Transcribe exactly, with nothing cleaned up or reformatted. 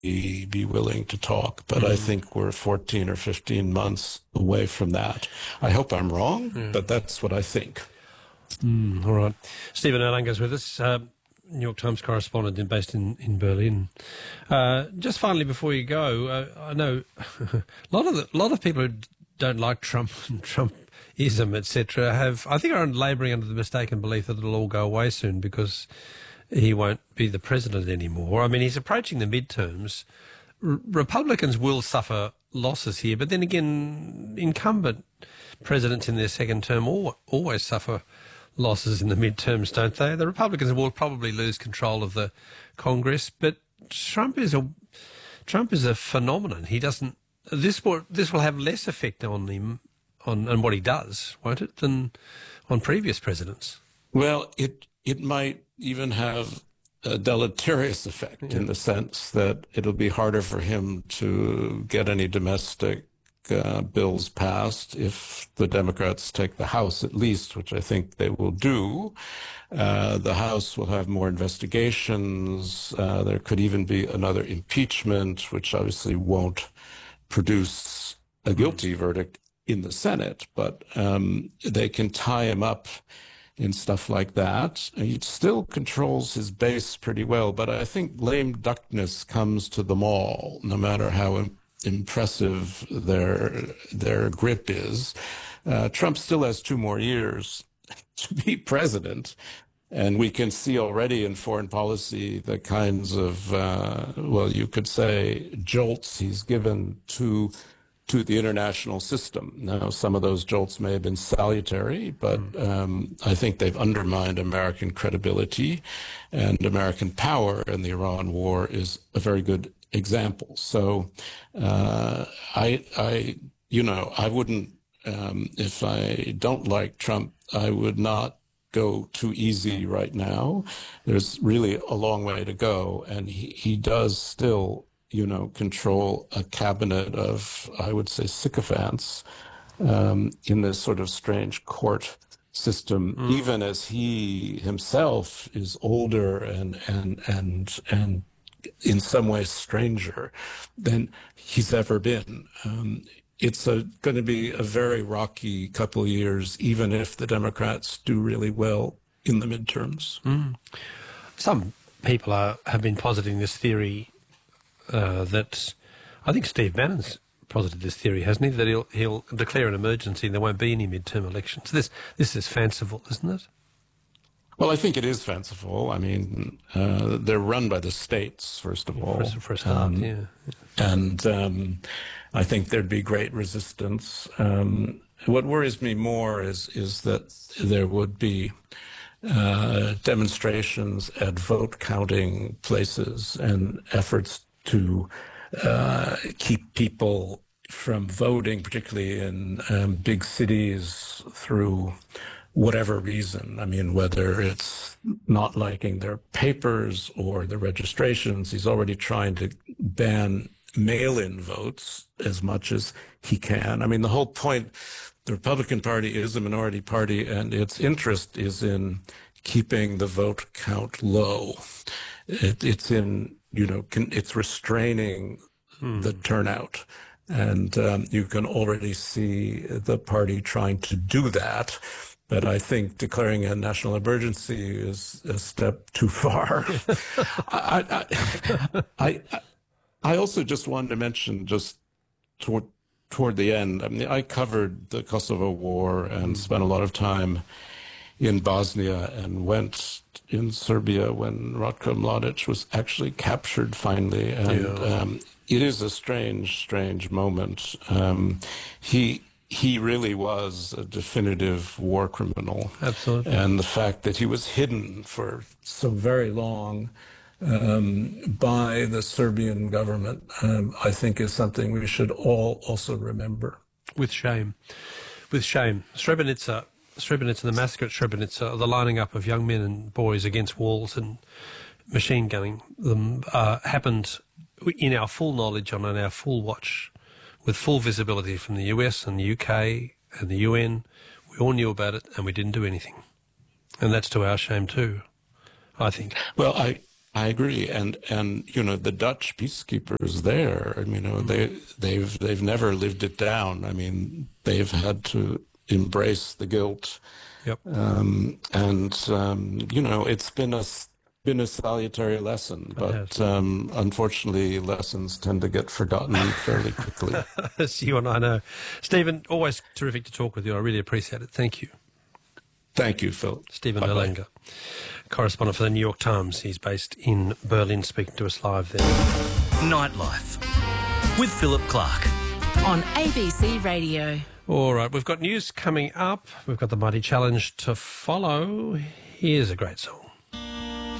be willing to talk. But mm. I think we're fourteen or fifteen months away from that. I hope I'm wrong, yeah. but that's what I think. Mm, all right. Stephen Erlanger is with us, uh, New York Times correspondent based in, in Berlin. Uh, just finally, before you go, uh, I know a lot of the, a lot of people who don't like Trump and Trumpism, et cetera, have, I think, are labouring under the mistaken belief that it'll all go away soon because he won't be the president anymore. I mean, he's approaching the midterms. R- Republicans will suffer losses here, but then again, incumbent presidents in their second term al- always suffer losses in the midterms, don't they? The Republicans will probably lose control of the Congress, but Trump is a Trump is a phenomenon. He doesn't. This will this will have less effect on him on, on what he does, won't it, than on previous presidents? Well, it it might even have a deleterious effect yeah. in the sense that it'll be harder for him to get any domestic uh, bills passed if the Democrats take the House, at least, which I think they will do. Uh, the House will have more investigations. Uh, there could even be another impeachment, which obviously won't produce a guilty verdict in the Senate, but um, they can tie him up in stuff like that. He still controls his base pretty well, but I think lame duckness comes to them all, no matter how im- impressive their their grip is. Uh, Trump still has two more years to be president, and we can see already in foreign policy the kinds of, uh, well, you could say, jolts he's given to to the international system. Now, some of those jolts may have been salutary, but um, I think they've undermined American credibility, and American power in the Iran war is a very good example. So uh, I, I, you know, I wouldn't, um, if I don't like Trump, I would not go too easy right now. There's really a long way to go, and he, he does still you know, control a cabinet of, I would say, sycophants um, in this sort of strange court system, mm. even as he himself is older and and and and in some ways stranger than he's ever been. Um, it's a, going to be a very rocky couple of years, even if the Democrats do really well in the midterms. Mm. Some people are, have been positing this theory Uh, that I think Steve Bannon's posited this theory, hasn't he? That he'll he'll declare an emergency and there won't be any midterm elections. This this is fanciful, isn't it? Well, I think it is fanciful. I mean, uh, they're run by the states, first of all. For, for a start, um, yeah. And um, I think there'd be great resistance. Um, what worries me more is is that there would be uh, demonstrations at vote counting places and efforts to uh, keep people from voting, particularly in um, big cities, through whatever reason. I mean, whether it's not liking their papers or the registrations. He's already trying to ban mail-in votes as much as he can. I mean, the whole point, the Republican Party is a minority party, and its interest is in keeping the vote count low. It, it's in you know, can, it's restraining hmm. the turnout. And um, you can already see the party trying to do that. But I think declaring a national emergency is a step too far. I, I, I, I also just wanted to mention just toward, toward the end, I mean, I covered the Kosovo War and spent a lot of time in Bosnia and went in Serbia when Ratko Mladic was actually captured finally. And yeah. um, it is a strange, strange moment. Um, he he really was a definitive war criminal. Absolutely. And the fact that he was hidden for so very long um, by the Serbian government, um, I think is something we should all also remember. With shame. With shame. Srebrenica, Srebrenica, the massacre at Srebrenica, the lining up of young men and boys against walls and machine gunning them uh, happened in our full knowledge, on our full watch, with full visibility from the U S and the U K and the U N. We all knew about it and we didn't do anything. And that's to our shame too, I think. Well, I I agree, and and you know the Dutch peacekeepers there. I mean, you know, they they've they've never lived it down. I mean, they've had to embrace the guilt, Yep. um, and um, you know, it's been a s- been a salutary lesson. But um, unfortunately, lessons tend to get forgotten fairly quickly. As you and I know. Stephen, always terrific to talk with you. I really appreciate it. Thank you. Thank you, Phil. Stephen Bye-bye. Erlanger, correspondent for the New York Times. He's based in Berlin, speaking to us live there. Nightlife with Philip Clark. On A B C Radio. All right, we've got news coming up. We've got the Mighty Challenge to follow. Here's a great song.